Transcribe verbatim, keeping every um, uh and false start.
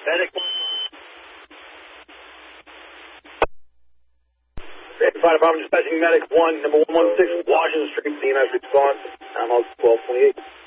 Medic. Fire Department dispatching Medic one, number one one six, Washington Street, the United States response. I'm out twelve twenty-eight.